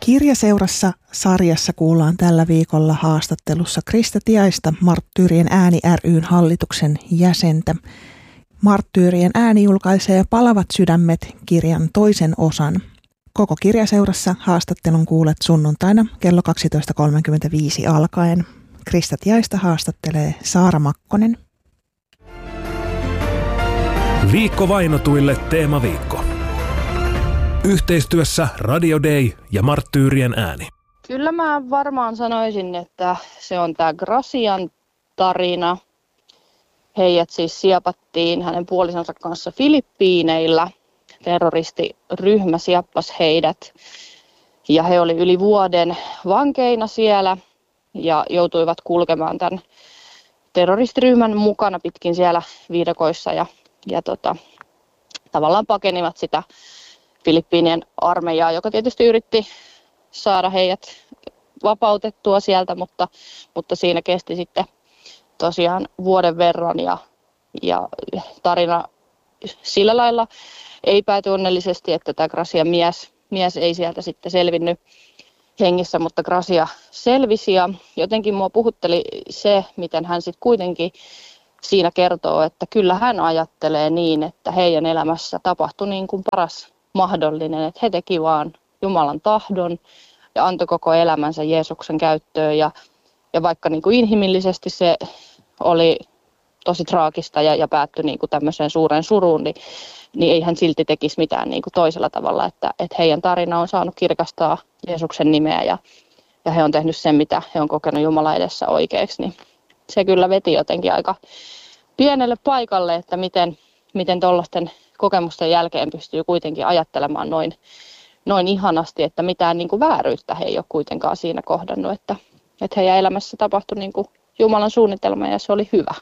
Kirjaseurassa sarjassa kuullaan tällä viikolla haastattelussa Krista Tiaista, Marttyyrien ääni ry:n hallituksen jäsentä. Marttyyrien ääni julkaisee Palavat sydämet -kirjan toisen osan. Koko Kirjaseurassa haastattelun kuulet sunnuntaina kello 12.35 alkaen. Krista Tiaista haastattelee Saara Makkonen. Viikko vainotuille teemaviikko. Yhteistyössä Radio Day ja Marttyyrien ääni. Kyllä mä varmaan sanoisin, että se on tää Gracian tarina. Heidät siis siepattiin hänen puolisonsa kanssa Filippiineillä. Terroristiryhmä sieppasi heidät ja he oli yli vuoden vankeina siellä ja joutuivat kulkemaan tämän terroristiryhmän mukana pitkin siellä viidakoissa ja tavallaan pakenivat sitä Filippiinien armeijaa, joka tietysti yritti saada heidät vapautettua sieltä, mutta siinä kesti sitten tosiaan vuoden verran ja tarina sillä lailla ei pääty onnellisesti, että tämä Gracian mies ei sieltä sitten selvinnyt hengissä, mutta Gracia selvisi ja jotenkin mua puhutteli se, miten hän sitten kuitenkin siinä kertoo, että kyllä hän ajattelee niin, että heidän elämässä tapahtui niin kuin paras mahdollinen, että he teki vaan Jumalan tahdon ja antoi koko elämänsä Jeesuksen käyttöön ja vaikka niin kuin inhimillisesti se oli tosi traagista ja päättyi niin kuin tämmöiseen suureen suruun, niin ei hän silti tekisi mitään niin kuin toisella tavalla, että heidän tarina on saanut kirkastaa Jeesuksen nimeä ja he on tehnyt sen, mitä he on kokenut Jumalan edessä oikeaksi, niin se kyllä veti jotenkin aika pienelle paikalle, että miten tuollaisten kokemusten jälkeen pystyy kuitenkin ajattelemaan noin ihanasti, että mitään niin kuin vääryyttä he ei ole kuitenkaan siinä kohdannut, että heidän elämässä tapahtui niin kuin Jumalan suunnitelma ja se oli hyvä.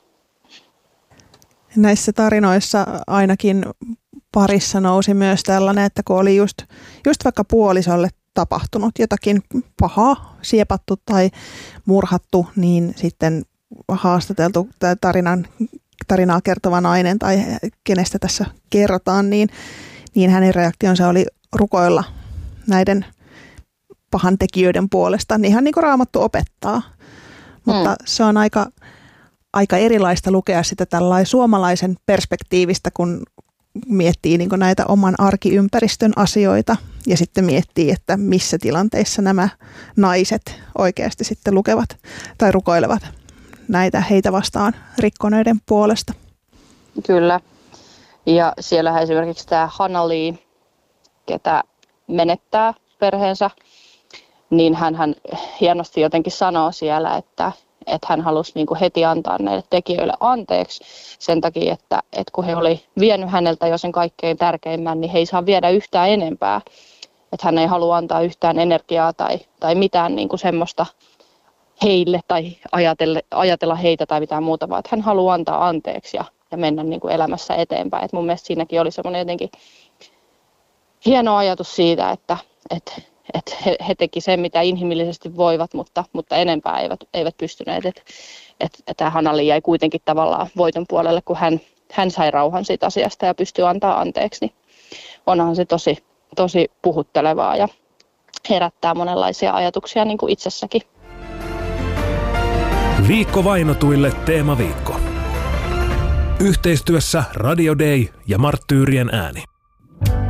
Näissä tarinoissa ainakin parissa nousi myös tällainen, että kun oli just vaikka puolisolle tapahtunut jotakin pahaa, siepattu tai murhattu, niin sitten haastateltu tarinaa kertova nainen tai kenestä tässä kerrotaan, niin hänen reaktionsa oli rukoilla näiden pahan tekijöiden puolesta, ihan niin kuin Raamattu opettaa. Mutta se on aika erilaista lukea sitä tällaisen suomalaisen perspektiivistä, kun miettii niin kuin näitä oman arkiympäristön asioita ja sitten miettii, että missä tilanteissa nämä naiset oikeasti sitten lukevat tai rukoilevat näitä heitä vastaan rikkoneiden puolesta. Kyllä. Ja siellähän esimerkiksi tämä Hanali, ketä menettää perheensä, niin hän hienosti jotenkin sanoo siellä, että hän halusi niin kuin heti antaa näille tekijöille anteeksi sen takia, että kun he oli vienyt häneltä jo sen kaikkein tärkeimmän, niin he ei saa viedä yhtään enempää. Että hän ei halua antaa yhtään energiaa tai mitään niin kuin semmoista heille tai ajatella heitä tai mitään muuta, vaan että hän haluaa antaa anteeksi ja mennä niin kuin elämässä eteenpäin. Et mun mielestä siinäkin oli semmoinen jotenkin hieno ajatus siitä, että he teki sen, mitä inhimillisesti voivat, mutta enempää eivät pystyneet. Että Hanali jäi kuitenkin tavallaan voiton puolelle, kun hän sai rauhan siitä asiasta ja pystyi antaa anteeksi. Niin onhan se tosi puhuttelevaa ja herättää monenlaisia ajatuksia niin kuin itsessäkin. Viikko vainotuille teemaviikko. Yhteistyössä Radio Day ja Marttyyrien ääni.